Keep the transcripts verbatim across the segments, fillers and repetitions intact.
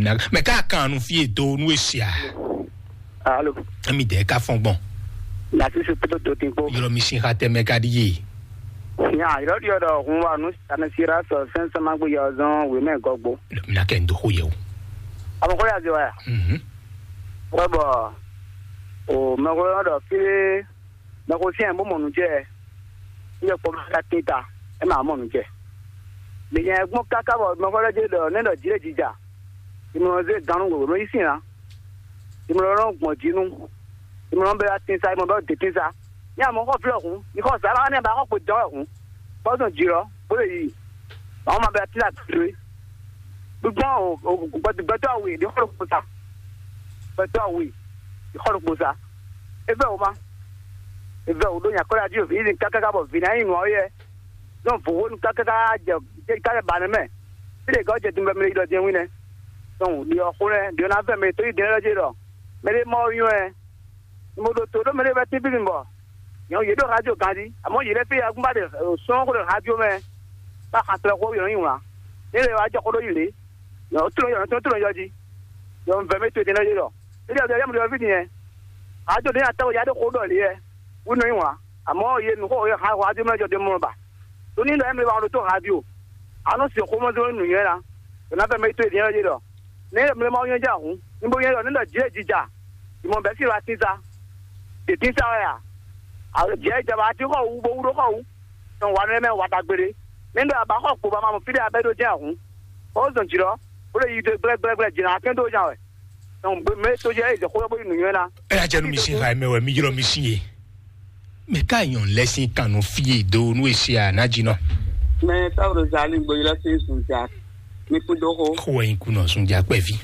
mina me ka kan nu fie do nu esia allo mi de ka fon bon la si se peut do tempo yo mi sin hate me ka di ya yo yo do hun wa nu sana sira so sense ma gbo yo zon we me gogbo mina ken do ho ye o abo ko ya je wa mhm wa bo o me ko do fi me ko si en bo mo nu je ye ko ka tita e ma mo nu je le yen gbon kaka bo me ko je do ne do jire jija imo ze danu go no isi na imo ro gbon jinu imo ro be atinsa imo be detinsa ni amo ko flo kun ni ko sara ne ba ko po do kun bo so jiro bo le yi àwọn ma be atinsa tire gbon o gbọ́dọ̀ gbọ́dọ̀ we di ko ko sa gbọ́dọ̀ we di ko ko sa e be o ma e be o do nya ko la di o fi kaka ka bo fi na yin o ye don fo wonu kaka ka je ka ba ne me ile go je dumbe me do je wi ne don ni o ko re di na fe me to di na je do me le mo yun e mo do to do me le be ti bi mbo yan ye do radio kan di amo ye le pe agun ba de so ko radio me ba ka tele ko yo yin wa ile wa je ko do ile yo to yo to to yo ji yo fe me to di na je do ile o ya mo do fi ni e ajo de ata o ya de ko do le e unu yin wa amo ye nu ko ye ha wa de me jo de mo ba to ni lo e me wa do to radio ano si ko mo do nu ye la na fe me to di na je do ne me mo yen ja hun ni bo yen lo ni lo je jija mo be si wa tinsa de tinsa ya a je ja ba ti ko wu bo wu ko wu ton wa ne me wa dagbere ni ndo ba ko po ba ma mo fi de abedo je hun o so jiro o le yi de ble ble ble jina ken do ja we ton me to je je ko bo nu yen na e a je nu mi sin ha me we mi jiro mi sin ye me ka yon lesin kanu fie do nu esia na jino me ta ro zali gbo ila se sun ja ni ku do ho ko yin ku no sun ja pe fi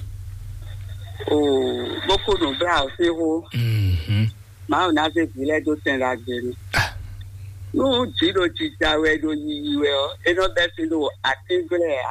o boko no bra o se ho mhm ma o na se fi le do ten ra je ni no ti do ti ja we do yi we o e no be se do atingre a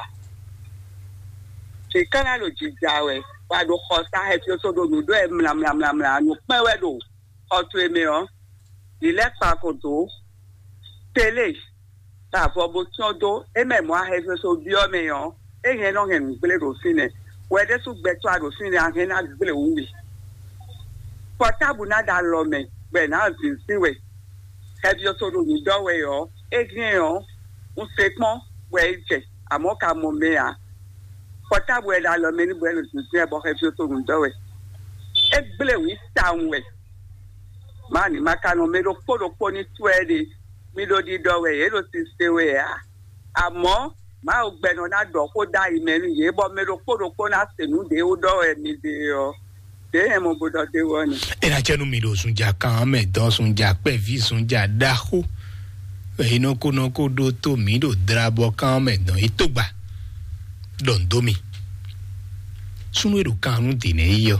se kana lo ti ja we wa do ko sa he ti so do do e mla mla mla mla no pe we do o tu e me o ile pa ko do tele ta fo bo ti o do e me mo a he so bi o me yo e yen no yen gbele do sine we de su gbe to ado sine an hen na gbele wu wi portable na da lo me be na tin si we he bi o so do ni do we yo e yen yo un se pon we je amo ka mo me a portable da lo me ni bo lo tin si e bo he bi o so do we e gbele wi ta we mani makano me do poro poni twede mi do di do we e do ti se we a amo ma o gbe no na do ko da imeru ye bo me do poro pona se nu de o do e mi de o de e mo bodo de woni e na je nu mi do sun ja kan me don sun ja pe vi sun ja da ho e no ko no ko do to mi do drabo kan me don e to gba don do mi sunu e do kan nu de ne yo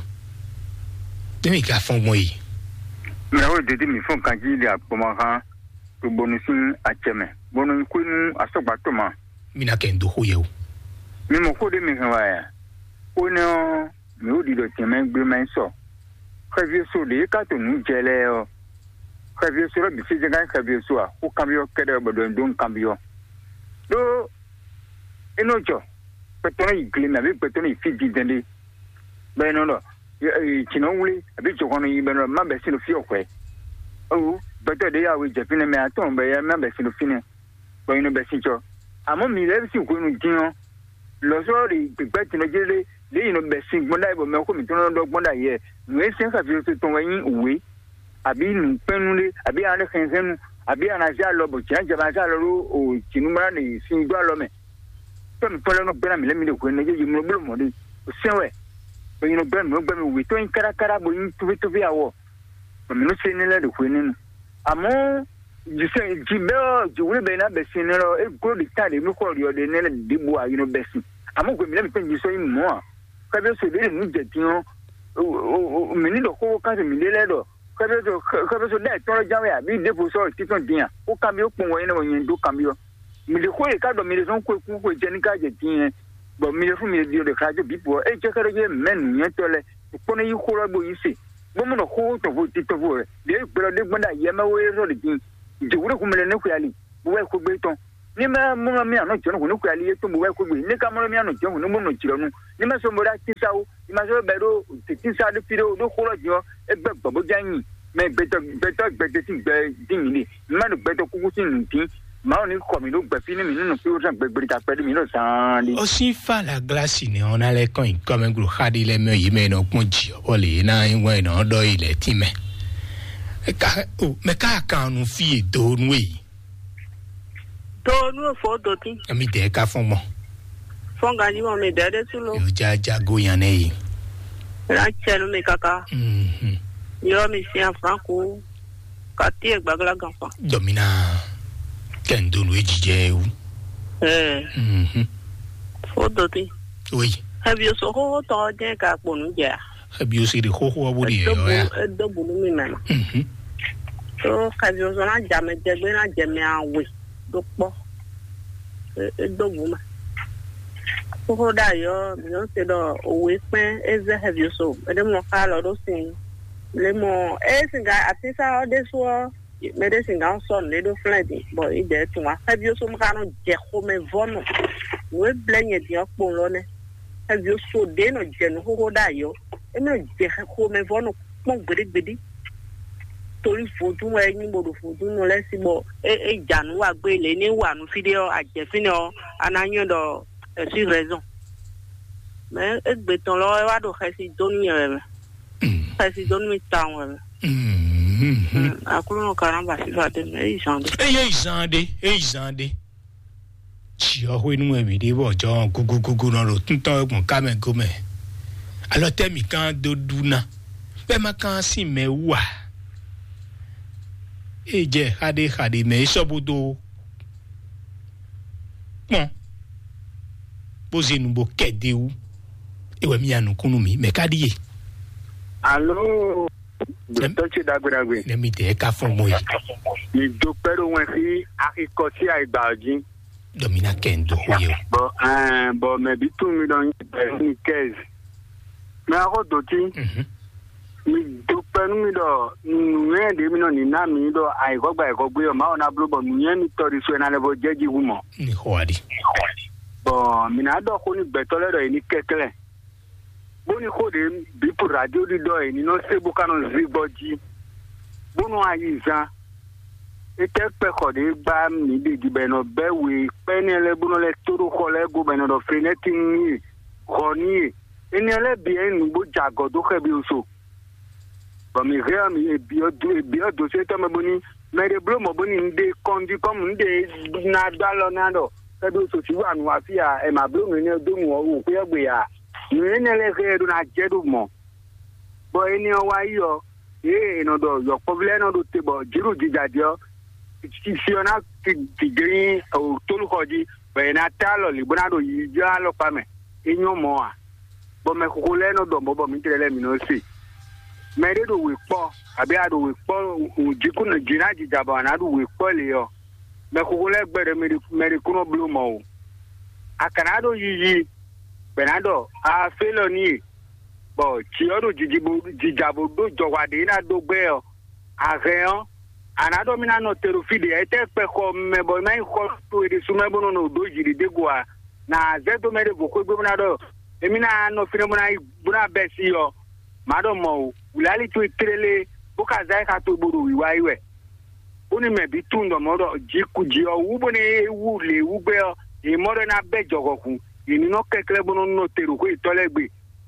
de mi ka fon mo yi me o de mi fon kan ji de apoma han to bonusin acheme bonu kunu asogba to ma mina ken do ho ye o mi mo ko de mi kan wa ya o no mi o di do teme gbe men so khavi so de ka to nu jele o khavi so bi se janga khavi so a ko cambio kede bodo ndon cambio do enojo petona igle na bi petona ifidi dende be no no chinonwuli abi jokono yi be no ma be sino fi okwe o beto de ya we jepine me aton be ya ma be sino fine bo ino be sincho amo mi le si ko nu jiyan lo so ri gbe ti no jele le ino be sin gbonda ibo me ko mi to no do gbonda ye we sin ka fi so ton yin uwe abi nu penule abi ane kensenu abi ana ja lo bo jan ja ba ja lo o tinumara ni sin do lo me to mi pole no gbera mi le mi le ko ne je mi lo mo de o senwe bo ino gbera no gbera mi we to in kara kara bo yin tu tu bi awo bo mi no se ni le de ko ni amo jise jibeo jiwe be na be sin no e go di tade mi ko ri o de ne le dibo a ino be sin amo ko mi le mi pen jiso yin mo a ka be so de ni je tin o mi ni do ko ka se mi le le do ka be so ka be so de to jawe a bi de po so ti ton din a o ka mi o pon wo yin wo yin do ka mi o mi le ko e ka do mi le son ko ku ko je ni ka je tin bo mi le fu mi di o de ka je bi po e je ka je men yen to le ko ne yi ko ro bo yi se bo mo no ko to vo ti to vo de gbero de gbonda ye ma wo so de tin jiwure ku mi le ne ku ya li bo we ko gbe ton ni ma mo mi ano jono hunu kwa liye to mo wa ko gbe ni ka mo mi ano jono hunu mo no jiro nu ni ma so mo ra tisa o ni ma so be do tisa de piro do ko lo jo e gbe gbo janyin me beto beto beto ti gbe din ni ma no beto kuku tin tin ma oni ko mi no gbe fi ni mi no fi o san gbe gbe ta pe mi no san ni o si fa la glace ni on ale kan comme gro khadi le me yi me no pon ji o le na we no do ile ti me e ka o me ka kan nu fi do nu yi do nu fo do ti mi de ka fun mo fon ga ni mo me de de tu lo yo ja ja go yan ne yi ra chelu me kaka mhm yo mi si en franco ka ti e gbagla gan fa domina kendo nu ejije u eh mhm fo do ti oui have you so ho to je ka ponu je abi o si de ho ho bo di yo ya e do bu mi mena mhm so ka bi o so na ja me je gbe na je me awe do po e do bu ma ho da yo mi o se do owe pen eze have you so e de mo ka lo do sin le mo e sin ga atisa o de so me de sin ga so le do flat but e de tun wa have you so mo ka no je ko me vono we blenye di opo lo ne have you so de no je no ho da yo e me je ko me vono pon gbedegbede tori foju wa yin bodo foju no le si bo e e janu wa gbe le ni wa nu video ajefin o ananyo do e si raison mais e gbe ton lo wa do khasi doni e khasi doni ta won mhm akuru no karamba si fa de me isande e ye isande e isande chi o ho inu e mi de bo jo gugu gugu no ro tun ton egun ka me go me alo temi kan do duna be ma kan si me wa e je hade hade me sobodo pon bo zinu bo kede u e we mi anu kunu mi me kadiye allo to chi dagbadagbe le mi de ka fun mo yi ni do pero won fi akiko si aigba ojin domina kendo ho yo bo eh bo me bi tu mi don ni kez me ako do ti mhm mi do penu mi do nyen de mi no ni na mi do ai go gba e go gbe o ma ona blo bo nyen mi tori so na le bo jeji wu mo ni ho adi bo mi na do ko ni gbeto le do ni kekele bo ni ko de bi pu radio di do e ni no se bu kanu zigboji bo no ayi zan e te pe ko de gba mi de di be no be we pe ni le bu no le turu ko le go be no do feneti ni ko ni eni ele bi enu bo jago do ke bi oso ba mi rea mi e bi odo e bi odo se to me boni me de blo mo boni nde kondi kom nde na dalo na do ke do so ti wa nu afia e ma blo mi ni do mu o pe egbe ya ni eni ele ke do na jedu mo bo eni o wa yo e no do yo problem no do te bo jiru jijadio ti si ona ti ti green o tolu koji be na talo li bona do yi ja lo pa me enyo mo a bo me ko le no do bo mi tele mi no si me de do we po abi ado we po o jiku na jina jijaba na do we po le yo me ko le gbere me me ko no blu mo akana do yiyi benado a felo ni bo ti o do jijibu jijabo do jowade na do gbe o areon anado mi na no terofide e te pe ko me bo me ko to e su me bo no do jiri de go a na zeto me de bo ko gbe na do emi na no fine mo na buna besi yo mado mo ulali tu trele buka zai ka to buru wiwa iwe oni me bi tundo mo do jiku ji o wu bo ne wu le wu gbe o e mo na be jogo ku ini no kekle bo no no teru ko itolegbe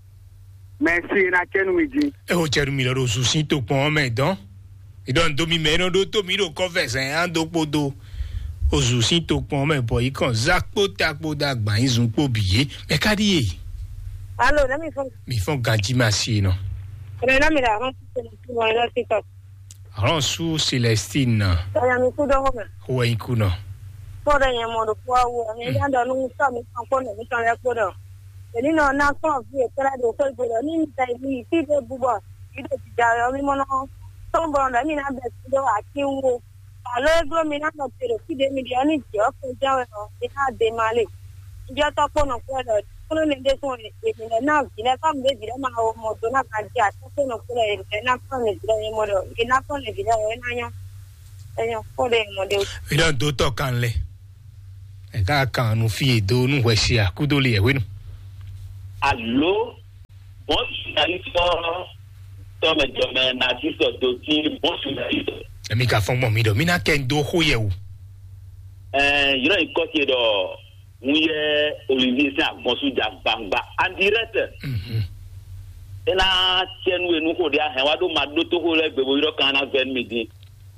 merci na chenu mi ji e o cheru mi lo su sin to pon me dan e don do mi me no do to mi do confess en an do podo o su sin to pon me bo yi kan zakpo takpo dagba yin zun po biye me kadiye allo na mi fon mi fon ganji ma si no re na mi la ran ti tu mo na TikTok ran su Celestine ya mi ku do ho me ho yin ku no po de yen mo do po awo mi ya do nu sa mi kan ko ne mi kan ya ko do ni no na so fi e tara do so do ni ta mi ti de bubo ide ti ja yo mi mo no so bo na mi na be do akinwo alo ego mi na no pero ti de mi di ani ti o ko ja we no ti na de male nje to po no ko do ko ne de so ni e ni na bi na kam de bi ma o mo do na ka ja to no ko le na ko ne bi de mo do ina ko ne bi de na nya enyo ko de mo de e don do to kan le e ka kan nu fi do nu we sia ku do le e we nu allo bon ali so to me do me na ti so do ti bon su na ito e mi ka fon mo mi do mi na ken do ho ye o eh you know ko ti do muye Olivier sa bon su ja bangba en direct mhm ena tienu enu ko dia he wa do ma do to ho le gbe bo ro kan na ven midi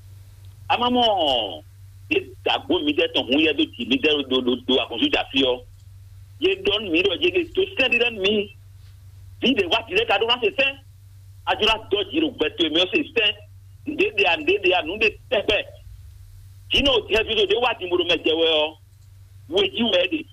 amamo e ta go mi de ton hu ye do ti mi de do do do akon su ja fi o ye don mi do je to stand in me vi de wa ti le ka do na se se ajura do ji ro gbe to mi o se se de de and de de anu de tepe kino ti he vi de wa ti mo ro meje we o we ji we di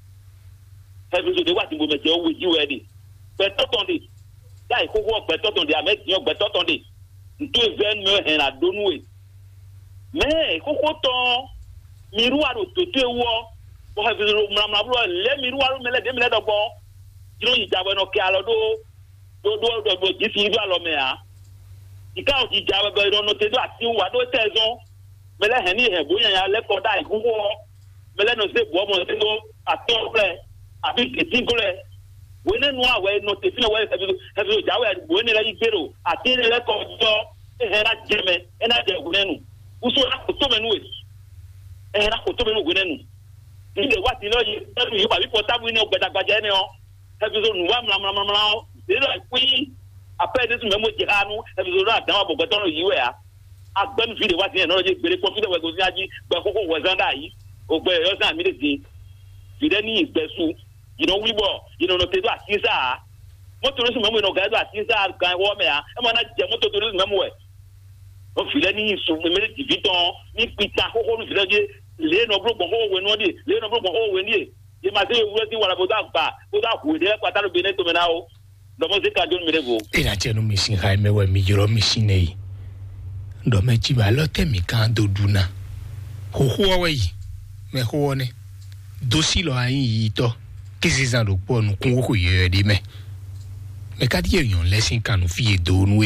he vi de wa ti mo meje o we ji we di pe to ton de dai ko ko pe to ton de ame ti o gbe to ton de nto even me he na do nu we me ko ko to mi ru aro to te wo bo ha vi ro mra mra bro le mi ru aro me le de me le do bo jiro yi jawe no ke alo do do do do bo ji fi alo me a ika o ji jawe be no te do ati wa do te zo me le he ni he bo yan ya le ko dai ku wo me le no se bo mo te do ato ple abi ke ti ko le we ne no awe no te fi na we he vi jawe bo ne la yi gbero ati ne le ko do e he ra jeme e na je gunenu uso na ko to menu e e na ko to menu gunenu ile wa ti lo yi e yi ba bi po tabu ni o gbedagbaje ni o e bi so nu wa mla mla mla o de lo pi ape de memo jiranu e bi so ra dan wa bo gbeto no yi we a agben fi de wa ti e no je gbere po fi de we go si aji gbe koko we zan da yi o gbe yo san mi de ti fi de ni igbesu you know we bo you know no te do asisa moto no memo no ga do asisa kan wo me a e mo na je moto to do memo we o fi de ni su me me ti viton ni pita koko no fi de le no bro bo ho we no de le no bro bo ho we ni e ma se wo ti wala bo da gba bo da ku de pa ta lo be ne to me na o do mo se ka jo mi re go e na chenu mi sin ha me we mi jiro mi sin nei do me ji ba lo te mi kan do duna ho ho wa yi me ho ne do si lo ayin yi to kisi san do po nu kun ko ye de me me ka di eyan lesin kanu fi e do nu e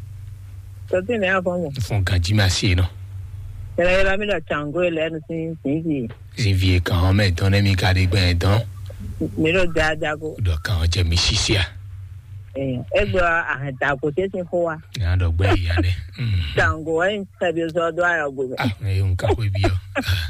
to ti ne afon mo fon kan ji ma si no era era mi da chango ele no sin sin si vie kan me don e mi ka de gbe don mi ro ja ja go do kan je mi sisia eh egba ahata ko te sin fo wa na do gbe ya ne chango en sabi so do ayo go ah e un ka ko bi yo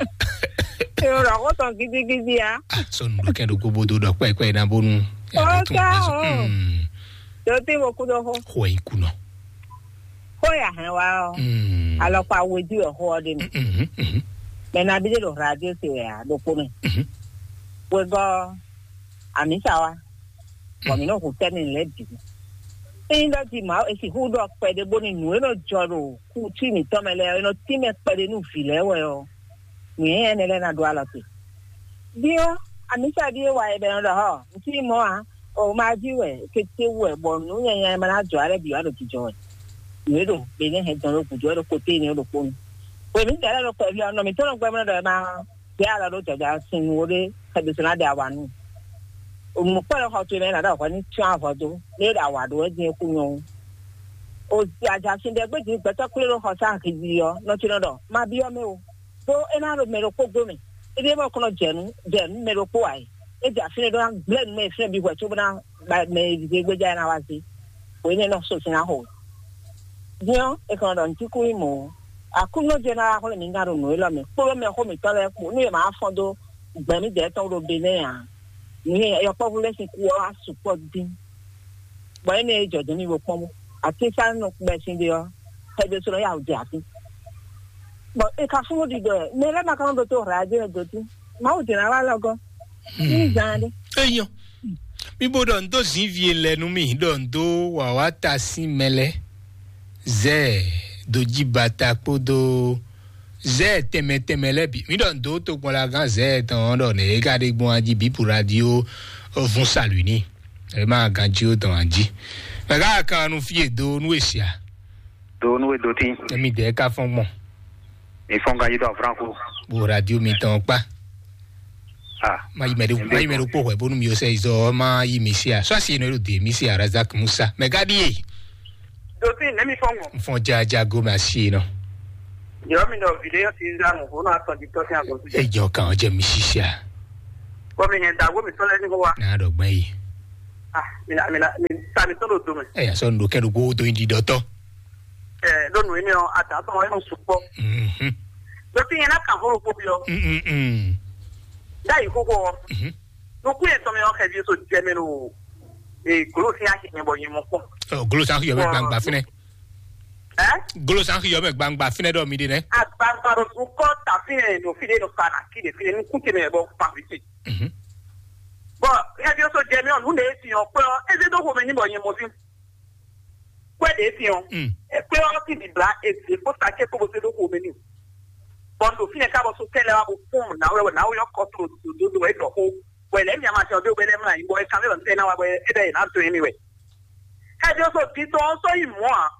e ora ko ton gidi gidi ya so nu ke do go bodo do pe pe na bonu o ka o to ti mo ku do ho ho e ku no ho ya han wa o alo pa woju e ho de mhm mhm me na bi de do radio se ya do ko mi mhm we go amisa wa ko mi no ku teni le bi e ndo ti ma e si hu do pe de boni nu e no joro ku ti mi to me le no ti me pe de nu fi le we o ni e ne le na do ala ti bio amisa bi wa e be no do ho ti mo a o ma ji we ke ti we bo nu yen yen ma na jo ale bi wa do ti jo ni do be ne he don ku jo do ko ti ni do ko ni we mi dara lo pe bi no mi to no gbe mo do ma ya la do jaja sin wo de ka bi na da wa nu o mo pa lo ha to me na da ko ni twa fo do le da wa do e din ku yon o jaja sin de gbe ji gbe to ku lo ho sa ki bi yo no ti no do ma bi yo me o so e na ro me ro ko go mi e de mo ko no jenu jenu me ro ko ai e ja fin do blend me fin bi wa to na me de gbe ja na wa si o ni no so sin na ho Dio e kon don ti ku imo akuno je na ko ni ngaro no elo me ko me ko mi tole ko ni ma fondo gbe mi de to ro be ne ya ni yo population ku o support din bo ni ejo de ni wo pon ati sa no gbe sin de yo e be so ya o de ati bo e ka fun di de me le ma kan do to radio do ti ma o de na wa logo ni zande eyan mi bo don do sin vie lenu mi don do wa wa ta sin mele ze doji bata podo ze teme teme lebi mi don do to pon la gan ze ton do ne ka de gbon aji bi pour radio fun salu ni e ma gan ji o don aji me ga kan nu fi do nu esia do nu do tin e mi de ka fon mo e fon ga yi do franco bo radio mi ton pa ah ma yi me do ma yi me do po we bonu mi o se izo ma yi mi sia so si no de mi sia Razak Musa me ga di do tin let me phone fon ja ja go ma si no Yo mi no video ti zanu ko na so di to ti ago su. Ejo kan je mi sisi a. Ko mi yen da go mi so le ni ko wa. Na do gbon yi. Ah, mi la mi la mi sa mi to do do mi. E ya so ndo keru go to indi doto. Eh, do nu ni o ata to e no supo. Mhm. Do ti yen na kan ho ko bi o. Mhm mhm. Dai ko ko. Mhm. No ku e to mi o ke bi so je mi no. E glo ti a ki ni bo yin mo ko. Oh, glo san yo me gbangba fine. Eh? Glo san yo me gbangba fine do mi de ne. Agbangba ro su ko ta fine do fide do sana ki de fide ni ku ti me bo pa fi. Mhm. Bo, e bi so je mi on hu le ti on pe o e se do ko me ni bo yin mo fi. Kwe de ti on. Mm. E pe o ti di bla e se ko ta ke ko bo se do ko me ni. Bon do fine ka bo so tele wa bo fun na we na we yo ko to do do e do ko. We le mi ama se o do be le mna ibo e ka me bo se na wa bo e de na to anyway. E bi so ti to so yi mo a.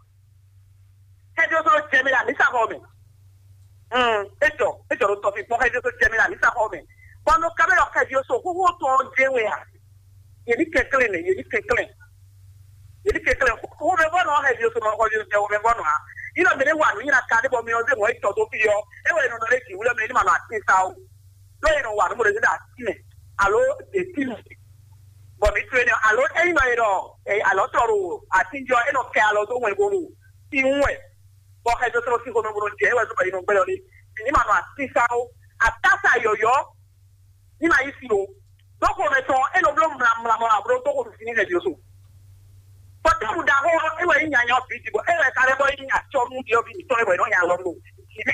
E bi so je mi la ni sa ko me. Mm, esto, esto lo sto fi po e bi so je mi la ni sa ko me. Quando cabelo che io so ho to jewe ha. Yedi ke clean, yedi ke clean. Yedi ke clean. Ho me bono ha io so mo ko io se ho me bono ha. Ino me ne wa ni na ka de bo mi o ze mo ito to fi yo. E we no no le ki wule me ni ma na tin sa o. Lo ino wa mo le da tin. Alo de tin. Bo mi twe ni alo e no iro. E alo to ro atinjo e no ke alo to we bo ru. Ti nwe. Bo ha jo to si ko no bo je we so ba ino gbelo ni. Ni ma na tin sa o. Atasa yoyo. Ni ma isi o doko me to e no blo mla mla mla bro to ko fini le dioso but mu da ho e we nya nya ofiti bo e we kare bo nya cho mu di obi to e we no nya lo mo ime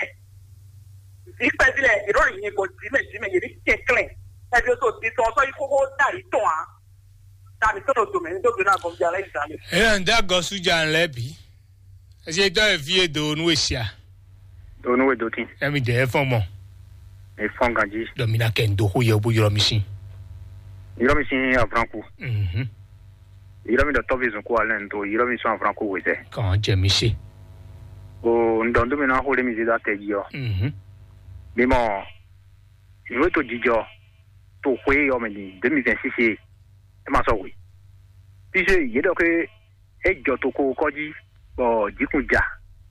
si pe dile e ro yin ko ti me ti me yiri ke clean e dioso ti so so iko ko da ito a ta mi to to me do na go ja le ta le E nda go su jan lebi. E se do e vie do nu esia. do no we do tin E mi de fo mo. e fongaji Do mi na ken do ho ye bo yoro mi sin. yiro mi sin afranku Mhm. yiro mi do to vision ko alen to yiro mi so afranku we se Kan je mi si. o ndondo mi na ho le mi da te yo Mhm. mi mo yiro to jijo to hwe yo me ni deux mille vingt-six e ma so we bi se ye do ke e jo to ko koji bo jikunja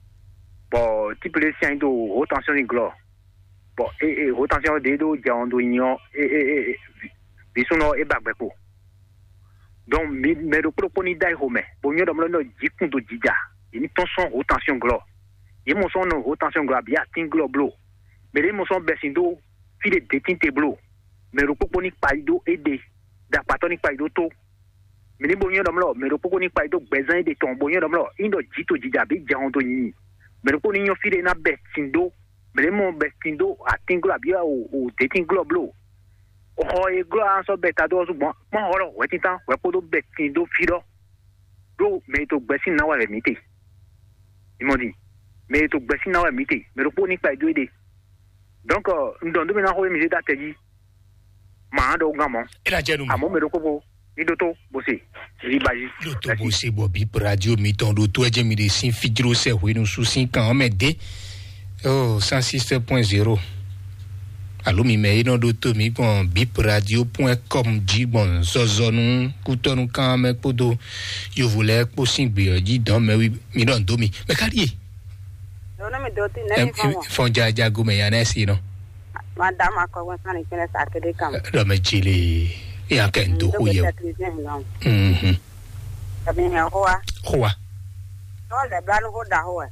bo tipele sian do haute tension ni glo bon et et haute tension de do jando nyo et et et bisono e bagbe ko donc mi me do proponi dai home bo nyo do mo no jikun do jija ni tension haute tension glo e mo son no haute tension glo bia tin glo blo me le mo son besindo fi de detinte blo me do proponi paido ede da patoni paido to me ni bo nyo do mo me do proponi paido bezan de ton bo nyo do mo indo jito jija bi jando ni me do proponi nyo fi de na besindo Bremo bestindo atinglo abia o o detinglo blo. O e glo anso betado su bon. Mo horo wetinta we podo bestindo firo. Bro me to besin na wa le mite. Imodi. Me to besin na wa mite. Me ro poni pa do ede. Donc ndo ndo me na ho mi da teji. Ma do gamo. E la jenu. Amo me ro ko idoto bosi. Ribaji. Doto bo se bo bi radio mi ton do to e je mi de sin figiro se ho no su sin kan me de. Oh, cent six point zéro. Allô, mi me ino do to mi kon bip radio point com di bon zozo nu kuto nu kan me podo yo voulais po sin gbe di don me mi don do mi. Me kari. No no me do ti ne mi fon ja ja go me ya na si no. Madame ako wan san ikene sa kede kam. Do me chile ya ken do ho ye. Mhm. Tabi ne ho wa. Ho wa. No le bla ho da ho.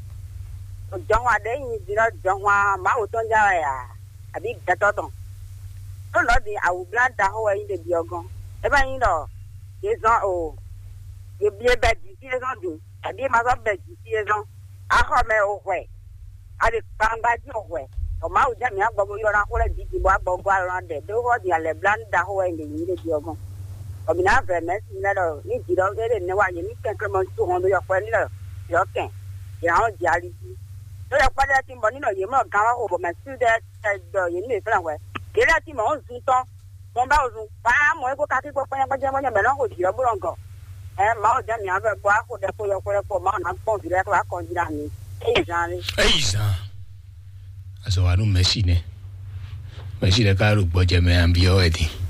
Jongwa de ni dira jongwa ma o ton ja ya abi gatoton o lo di awu blanda ho wa inde bi ogon e ba yin do ye zon o ye bi e be di ti e zon du abi ma so be di ti e zon a ho me o hwe a de panga di o hwe o ma o ja mi agbo yo ran ko le di di bo agbo gwa ran de do ho di ale blanda ho wa inde inde bi ogon o bi na ve me si na do ni di do ge de ne wa ye ni ken ken mo tu hon do yo kwa ni lo yo ken ya ho di ali so ya kwa ti mo ni no ye mo kan wa o me su de do ye ni fran we ke la ti mo zu ton mo ba o zu pa mo e ko ka ti ko pa pa je mo nya me no ko ji ro bu rongo eh ma o ja mi ave bo ko de ko yo ko ko ma na ko di le ko ko di la ni e jan ni e jan aso wa nu Messi ne Messi le ka ro gbo je me an bi o e di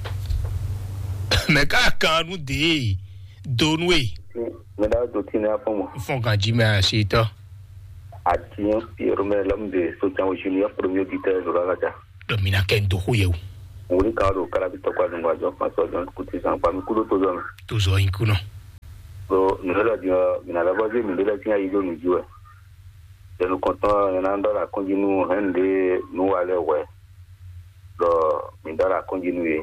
me ka kan nu de do nu e me da do ti na fo mo fon kan ji me a se to Atien Pierre l'homme de soutien au junior premier auditeur de la radio. Domina Kendo Huyeu. Uri kalo kalabito kwa ngwa jo paso jon kuti san pa mi kulo to jon. Tuzo inkuno. So nela dio mina la baje mi nela tia ido ni jiwe. De nous content na ndo la continue hende nous ale we. Do mi ndala continue.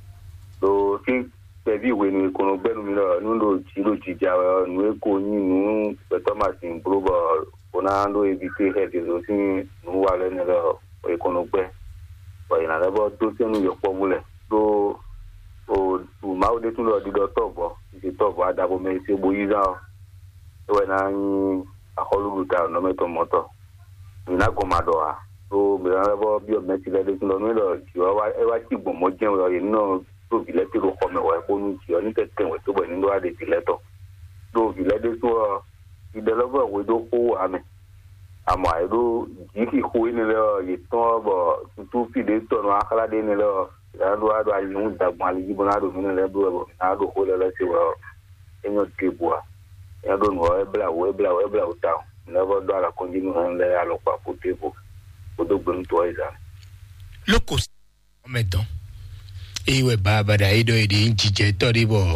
Do si pevi we ni kono benu mi lo nundo chilo chija nu ko ni nu Thomas in proba ona ndo evite he de si nu ale ne lo e kono gbe. Wa ina la bo to se nu yo po mule. Do o tu ma o de tu lo di do to bo. Di to bo ada bo me se bo yiza. We na ni a holu ta no me to moto. Ina ko ma do a. So me la bo bi o me ti le de tu lo no lo ti wa e wa ti bo mo jen lo ye no to bi le ti ro ko me wa ko nu ti o ni te ten we to bo ni do ade ti le to. Do bi le de to i de lo bo we do ko ame. Ama edo jiki ko ni le ye to bo tu fi de to no akala de ni le ya do ado ali nu da mali ji bona do ni le do na do ko le le ti wa enyo ti bo ya do no e bla we bla we bla uta na bo do ala konjinu han le alo pa po te bo o do gbon to iza Loko medan. Ewe baba da edo e de njije to ri bo.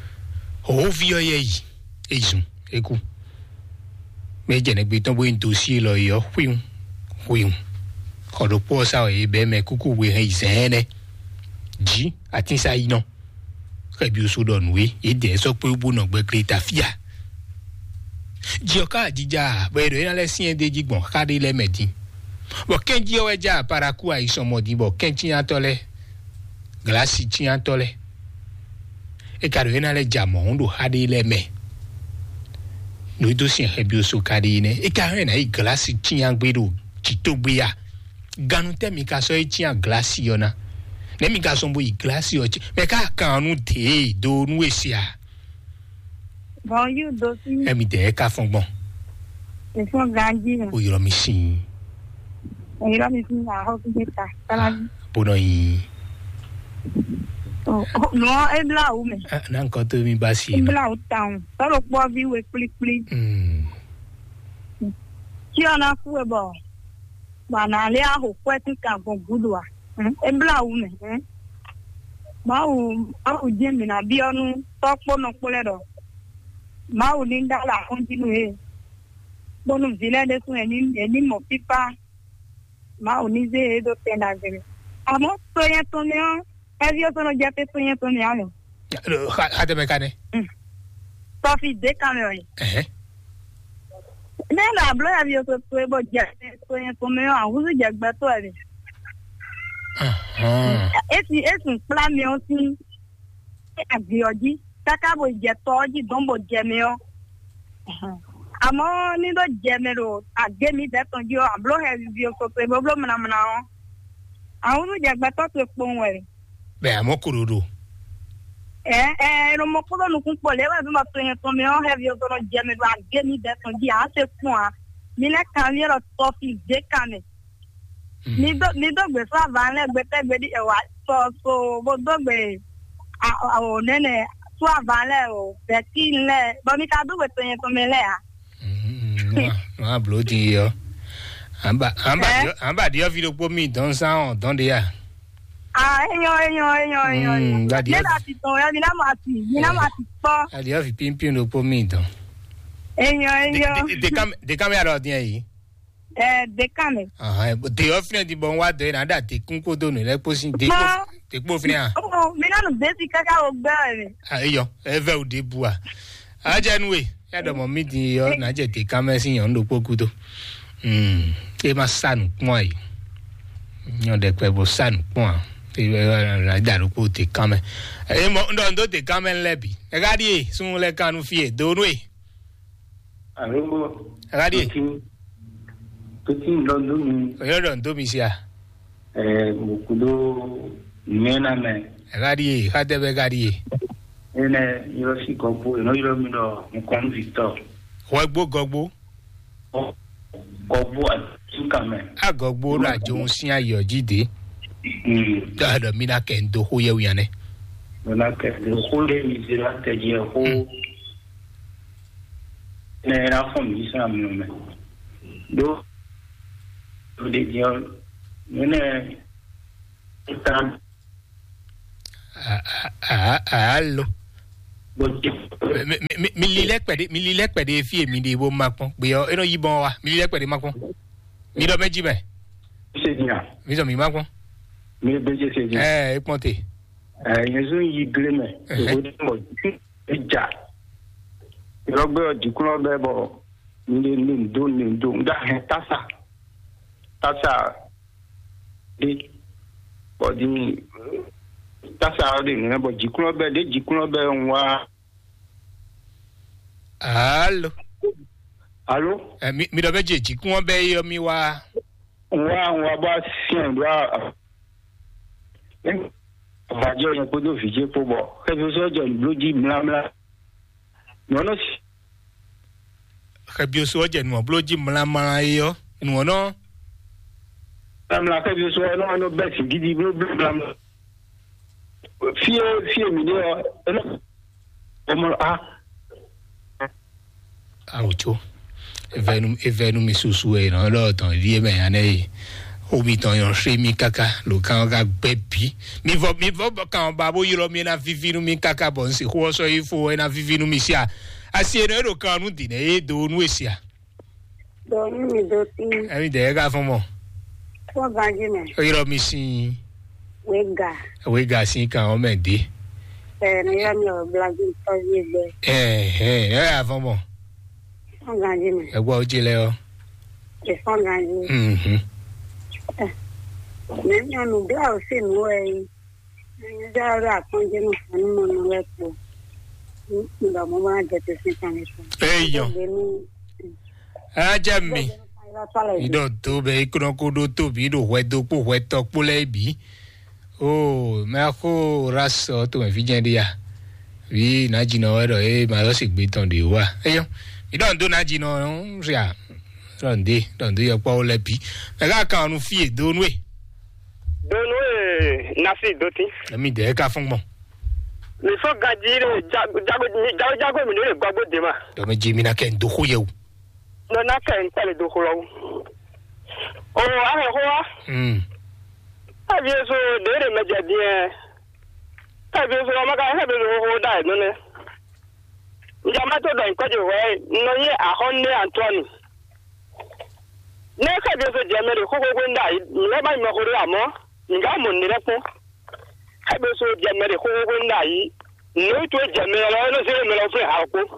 O vi oye yi. Ezun eku. Meje ne gbe ton bo dossier lo yo hwiun hwiun. Kodo po sa o e be me kuku we he izene. Ji atin sa ina. Kebi o so don we e de so pe bu no gbe kreta fia. Ji o ka jija be do ina le sin de jigbon ka de le medin. Bo kenji o eja paraku a isomodi bo kenji atole. Glasi chi atole. E ka do ina le jamo ndo ha de le me. No do sin hebi o so ka de ne. E ka na i glasi chi an gbe do chito gbe ya. Ganu te mi ka so e chi an glasi yo na. Ne mi ka so bo i glasi o chi. Me ka kanu te do nu esia. Bon you do si. E mi de ka fon bon. E fon ganji. O yoro mi sin. E yoro mi sin na ho ki ta. Tala. Bono yi. Oh, no e bla u me. Na nkan to mi ba si. E bla u town. Solo po vi we pli pli. Mm. Ki ona ku e bo. Ba na le a ho kweti ka go gudwa. E bla u me. Ma u a u je mi na bi onu to po no pole do. Ma u ni ndala continue. Bonu vile de su eni eni mo pipa. Ma u ni ze do tenda zeme. Amo so ye to ne o. E vi o sono je pe so ye to ne alo. Ha de me kane. To fi de kamera. Eh. Ne la blo ya vi o so to e bo je so ye to me o a hu je gbe to e. Ah. Esi esi plan mi o si agioji kaka bo je toji don bo je mi o. Amo ni do je me ro age mi de ton jo ablo he vi o so to e bo blo mana mana o. Àwọn je gba to to pon we. Be amokurudu. Eh eh no mo ko no kun po le wa bi ma to yen to mi o he vi o so no je me ro age mi de ton ji a se fun a. Mi le kan mi ro to fi de kan ni. Ni do ni do gbe fa van le gbe te gbe di e wa so so bo do gbe a o nene so van le o be ti le bo mi ka do gbe to yen to mi le a. Mm. No blo di yo. Amba amba amba di ofi do po mi don sa on don de ya. Ah eyan eyan eyan eyan. Mm, Ne la ti ton ya ni na ma ti ni na ma ti po. Adi ofi pimpin do po mi don. Eyan eyan. De kam de camera odin yi. Eh de kame. Ah, de ofi di bon wa de na da te kun ko do no le po sin de te po fi an. Oh, mi na no de ti kaka o gbe re. Ah eyo, e ve o de bua. A je nu we, ya do mo mi di yo na je te camera sin yon do po ku do. Hmm, e ma sanu pon yi. Yon de pe bo sanu pon. E ra da ro ko te camera. E mo ndo ndo te camera lebi. E ga di sun le kanu fi e do nu e. Alo. Agadi. Kuti ndo ndo mi. Oyo ndo mi sia. Eh, mukudo mena me. Agadi, hade be gadi. Ene yo si kopo, no yo mi no mukon Victor. Wogbo gogbo. Kopo atukame. Agogbo la jo sin ayo jide. Mm. Da do mi na kendo ho ye wiane. Na ke de ho le mi zira te je ho. Ne ra fo mi sa mi no me. do de dio nene tan ah ah allo mi mi lile pede mi lile pede fi emi de bo makpon pe o eno yibon wa mi lile pede makpon mi do meji be se dia mi so mi makpon mi beje se dia eh e ponte eh yesu yi greme o de mo ja rogbe odikulo be bo ni ni do ni do nda he tasa tasa de body tasa de ni bo jikulo be de jikulo be nwa allo allo eh mi mi do beje jikun be yo mi wa nwa nwa ba sien wa en va jo yen ko do fije po bo ke so so jo bloji mlamla no no ke bi o so je nu bloji mlamla yo nu no mlamla ke bi so no no be si gidi mlamla fie fie mi ni o no a auto evenu evenu mi susu e no lo tan ri me ane o mi tan yon se mi kaka lo kan ga bebi mi vo mi vo kan ba bo yiro mi na vivinu mi kaka bon se ho so ifo e na vivinu mi sia asi no ro kan nu di ne e do nu esia do mi do ti e mi de ga fun mo fo ga ji me o yiro mi sin wega wega sin kan o me de eh ni ya mi o blagi to ye be eh eh e a fun mo fo ga ji me e gwa o jile o e fo ga ji mhm me mi anu bla o se nu e ni ja ra kon je no ani mo no le po ni da mo ma je te se tan eh yo a je mi ido to be ikron ko do to bi do we do po we to po le bi oh me ko raso to me fi jen dia wi na jina we do e ma lo si gbe tan de wa eyo ido ndo na jina ria ronde ronde yo po le bi me ga kan nu fi do nu e do nu e na fi do ti mi de ka fun mo mi fo gaji re jago jago jago mi le gbagbo de ma do me ji mi na ken do ho ye o no na ken tele do ho lo o a he ho wa mm abi so de re meje die abi so ma ka he be ho da no ne njama to do nko je we no ye a honne antoni ne ka bi so je mere ko ko nda ne ba mi ko ri amo nga mo ni repo ka bi so je mere ko ko nda yi no to je mere lo no se me lo fe ha ko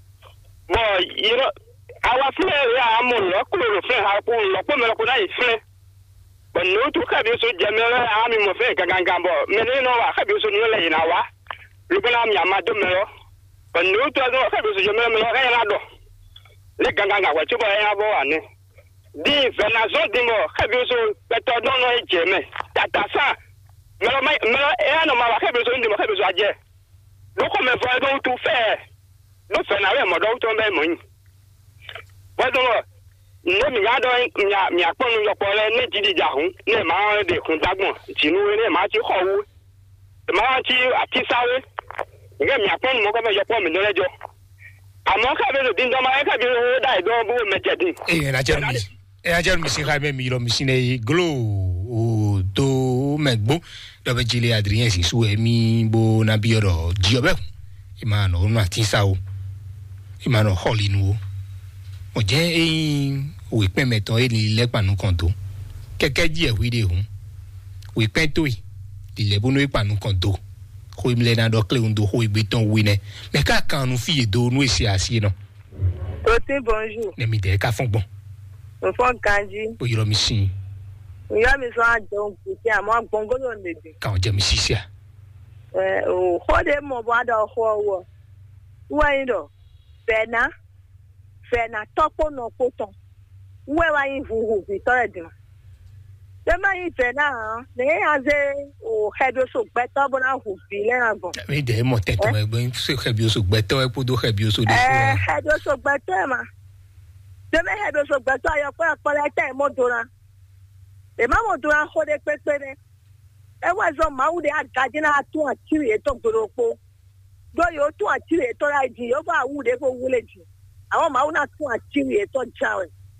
mo yiro awa fe ya amo lo ko lo fe ha ko lo ko me lo ko na yi fe but no to ka bi so je mere a mi mo fe gaganga bo me ni no wa ka bi so no le ina wa lu bana mi amado me lo but no to no ka bi so je mere me lo ka ya do le gaganga wa chuba ya bo wa ne di venazo dimo ka bi so beto no no e je me tata sa me lo me lo e no ma wa ka bi so ndimo ka bi so aje lo ko me fa do tu fe lo fe na we mo do to me mo yin wa do no mi ga do mi mi apon yo po le ni jidi ja hun ne ma de kun dagbon tinu we ne ma ti ho wu ma ti ati sawe nge mi apon mo ko me yo po mi lejo amo ka be do din do ma ka bi o dai do bu me jadi e na je mi e a je mi si ka be mi ro mi si ne glo o to megbo do be jile Adrien si su e mi bo na bi oro ji obe e ma no na ti sa o e ma no holi nu o mo je e o ipe meton e ni le panu kan to keke ji e wi de hun o ipe to yi di le bo no ipanu kan to ko imle na do kle undo ho igbe ton wi ne me ka kan nu fi do nu esi asi no Oti bonjour. ne mi de ka fun gbon Mo fo kanji. o yiro mi sin Oya mi so ajon ku ti amo gbongo lo nede. ka o je mi sisia Eh o ho de mo bo ada ho wo. Wa yin do. Fena. Fena topo no poton. We wa yin hu hu bi to edin. De ma yin fena, ne aze o hedo so beto bo na hu bi le na bon. mi de mo teto me gbe se kebi o so gbeto e podo kebi o so de Eh hedo so beto ma. De me hedo so beto ayo pe apole te mo dora. E ma mo dora ho de pepe ne. E wa zo ma u de agaji na atu atiri e to gboropo. Do yo tu atiri e to ra ji yo ba u de ko wule ji. Àwọn ma u na tu atiri e to jawe.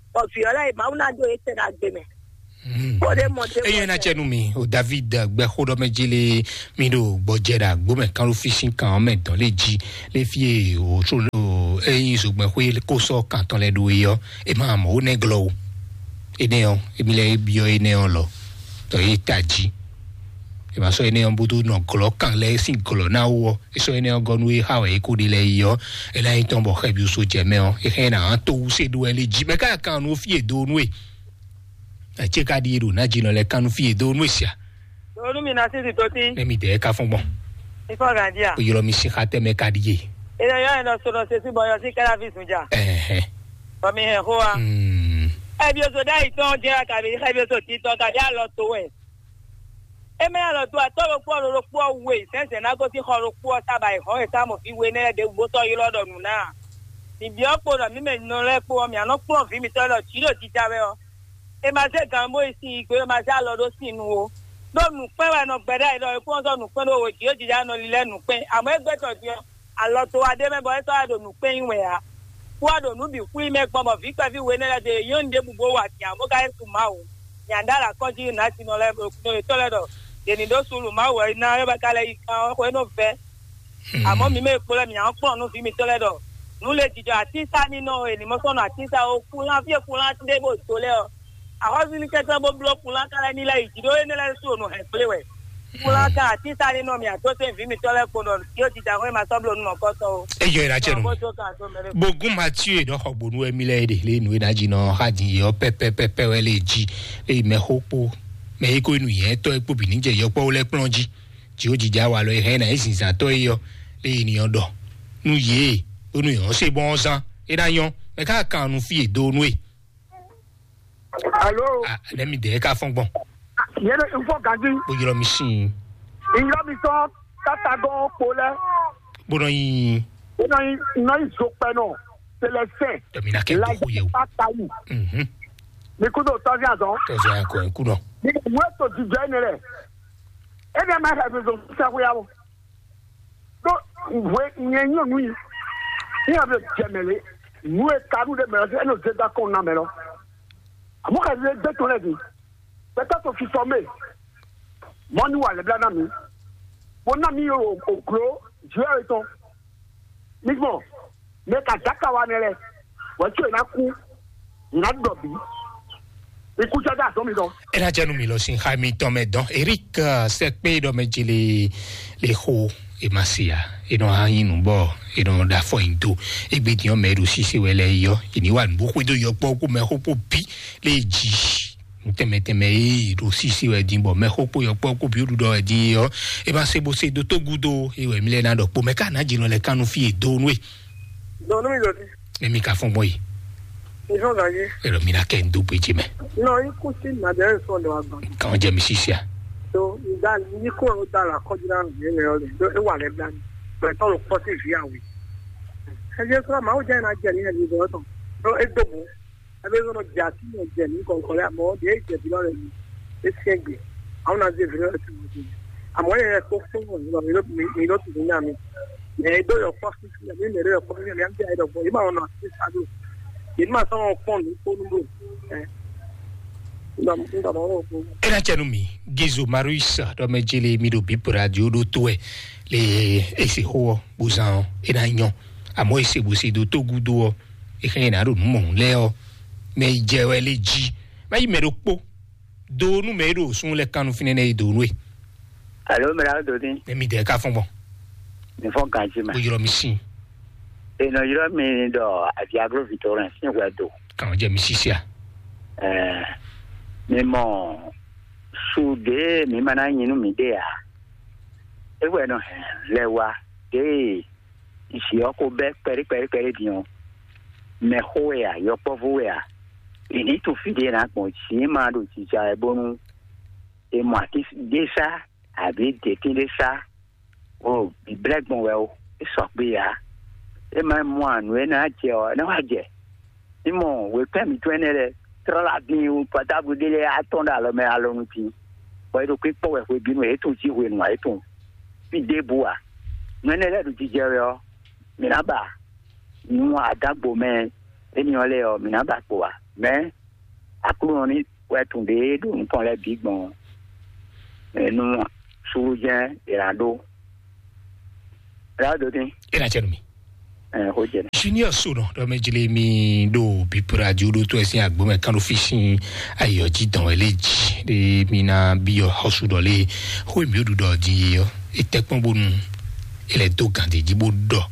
o fi ola e ma una do e te na gbe me eyo na chenu mi o David gbe khodo mejile mi do gbojera gbo me kan lo fishing kan me don le ji le fie o so eyin so gbe ko ko so kan ton le do yo e ma mo o ne glow e ne on e mi le bio e ne on lo to e taji e ma so e ne on budu no glow kan le sin glow na wo e so e ne on gonu e ha e ko di le yo e la iton bo khebi so je me on e he na to se do le ji me ka kan no fie do nu e cheka di ru na jino le kanu fi do nuisia do mi na si to ti e mi de ka fun bon ifo gandia o yoro mi si khate me ka di e e yo no so no se si boyo si kala fi sunja eh eh o mi he ho wa mm e bi o so dai ton je ka bi e bi o so ti ton ka ya lo to we e me lo to a to ro po ro po we sense na go ti ho ro po sa bai ho e ta mo fi we ne de gbo to yi lodo nu na ibi opo na mi me no le po mi ano po fi mi to lo ti lo ti jawe o e ma se kan bo isi ko ma sa lo do sinu o do nu pe wa no gbeda ilo e ko so nu pe lo wo ti o ji ja no lile nu pe amo egbe to ti alo to ade me bo e to ado nu pe inwe ya ku ado nu bi ku ime pon mo fi pe fi we ne de yo nde bubo wa ti amo ga su ma o nyandara ko ji na ti no le no to le do de ni do sulu ma wo na e ba kale ikan ko no fe amo mi me ko le mi an pon nu fi mi to le do nu le ti jo ati sa ni no e ni mo so no ati sa o ku la fi ku la ti de bo to le o àwọn ni kẹta bo block la kala ni la ijido ene la so no he plewe kula ka ti sare no mi ato te vi mi tole ko no yo ti da we ma so blo no ko so e yo ira chenu bogun Mathieu do hogbonu emile de le nu na jino hadi yo pepe pepe we le ji e me hopo me ko nu yen to epo bi ni je yo po le plonji ti o jija wa lo he na isin san to yo le ni odo nu ye onu yo se bon san e da yon me ka kan nu fi edo nu e Allô? Ah, let me de ka fun gbon. Ye no info ganji. Bo yoro mi sin. Inyo mi so tata go pole. Bo no yin. Bo no yin no iso pe no. C'est le fait. Domina ke ko ye. Mhm. Mi ku do to ya zo. To ya ko en ku no. Ni mo to di genere. E be ma ha be zo sa ko ya wo. Do we nyen yo nui. Ni ave jemele. Nous e karu de me no se da ko na me no. Moi, je vais détonner. Peut-être que je suis formé. Moi, nous, à l'éblanami. Mon ami au clos, je vais ton. Mais bon, mais quand Jakawanele, voiture n'a coup, n'a d'obi. Écoute, ça dans mes dents. Et là, nous, Milo, si Jaime tombe dans Eric, c'est que dans mes les les hauts et massia. Et non, rien nous bord. Et non, da foi into. Et bien, on met aussi, c'est où elle est, yo. Il y a beaucoup de yo, beaucoup, mais beaucoup, pi, les ji. Teme teme aussi, si où elle dit, bon, mais beaucoup, yo, beaucoup, puis, ou do, elle dit, yo. Et ben, c'est beau, c'est de to gudo. Et ouais, milena, donc, pour me cana, dit, non, les canons filles, donoué. Donoué, les mika font boy. Ils ont gagné. Et le mina ken do, petit, mais. Non, il continue, ma dernière fois de la banque. Quand j'aime ici, ça. So, dans, il court dans la côte de la ville, et voilà, les blancs. Mais tant le côté vient, oui. C'est juste que ma oudjana jani na lido to. No edobo. Abe zo no jati no jani ko ko la mo de je bi lo le. Esegbe. Awon na je vero ti mo je. Amo ye ko fun mo lo mi lo mi lo ti na mi. E do yo first ti na mi mere ko mi am ti ai do bo. Ima ona ti sadu. Ima so on fon ni ko nu. Eh. Era chanumi Gizo Maruisa do mejele mido bi radio do to e le ese ho buzan ina nyon amo ese busi do to gudo e kan na ro mo le o me jewe le ji ma yi mero po do nu mero sun le kanu finene do nu e allo mera do din e mi de ka fun bon ni fon kan ji ma o yoro mi sin e no yoro mi do aviagro vitorin sin we do kan je mi sisia eh mais mon soudé mi mana nyinu mi de a e we no lewa de isi oko be peri peri peri dion me hoya yo povoya ini tu fide na ko si ma do ti ja e bonu e mo ati de sa abi de ti de sa o bi black bon we o e so pe ya e ma mo anu e na je o na wa je ni mo we pe mi tu enere la bi u pata bu dele atonda lo me alonu ti bo do pe po we we binu e to ti we nu ai to bi de bua mene le du ti jere o mi na ba nu adagbo me eni ole o mi na ba po wa mais akulu ni ouais tomber donc on les big bon et nous souvient et la do la do tin ina cherumi eh hoje junior sono do mejile mi do bipura judo to esin agbo me kan office ayoji dan eleji de mina bio house do le ho mi odu do di yo itepon bonu ile do kan de jibo do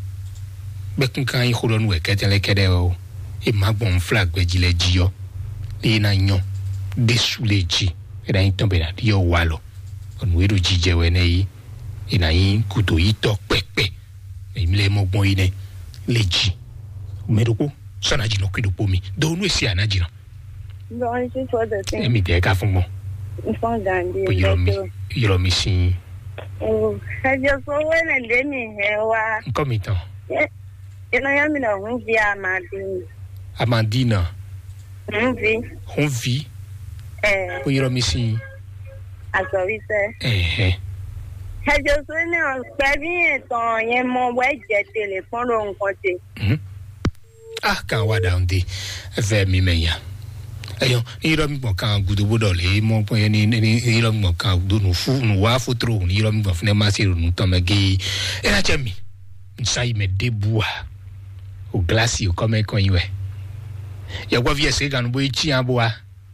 be kun kan yi kholo nu e kete le kede o e magbon flag be jile ji yo le na yan de suleji e da yin tombe na di yo walo onu edo jije we ne yi ina yin kuto yi to pepe mi le mogbon yi ne leji meruko sana jino kidupo mi do nu esi ana jino Bon, je suis de temps. e mi de ka fun mo Ils sont gandés. yiro mi yiro mi sin Oh, ça je so wena demi hewa. nko mi tan Ina ya mi na hun vi amadi. Amandina Hun vi. on vi Eh, o yiro mi sin asori se. eh eh Ça je so ne on pe bi ton yen mo we je telephone ro nkan te. mhm ah kan wa down de ve mi meya ayo yiro mi gbon kan gudu bodo le mo po yen ni yiro mi gbon kan do nu fu nu wa fu tro ni yiro mi gbon fune ma se ro nu tan mege e na che mi nsai me debua o glace o come kon yiwe ya gwa vie se ganu bo ichi aboa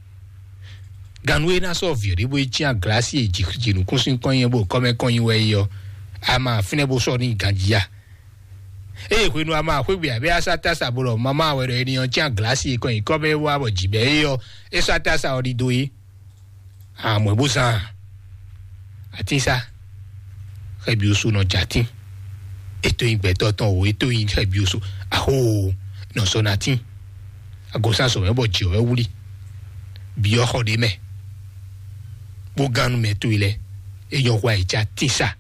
ganu e na so vie de bo ichi a glace e ji nu kun sin kon yin bo come kon yiwe yo ama fune bo so ni ganjia e ko nu ama ko bi abi asata saburo mama we re ni on chi a glace e kon yin come wa bo jibe yo e so atasa ori do yi a mo bo san ati sa rebi osu no jatin eto igbeto ton o eto yin rebi osu aho no so natin agosa so me bo ji o we wuli bi o ho de me bo ganu me to ile e yo wa ija tisa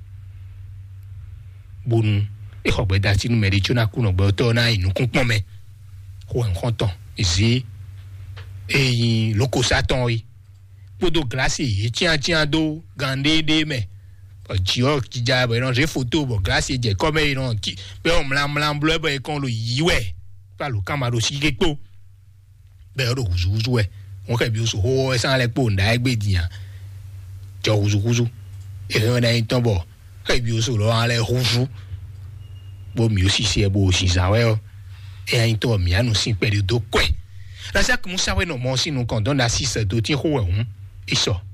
bonu e ho gbe da sinu me de chuna kuno gbe to na inu kun pon me ho en konton izi e yin loko saton yi podo glace yi tian tian do gande de me Jio qui ja ba non j'ai photo bo glace je comme ils non qui pe on mlam mlam bleu ba kon lo yiwe pa lo kamaro si kepo be ro huzu we won ke bi o so ho e san le po nda egbe diyan jo huzu huzu e ro na itan bo ke bi o so lo an le huzu bo mi o si se bo si sa we o e ayin to mi anu sin pe do kwe la sa que mo sa we no mo sinu kon don da six do ti ho we hun iso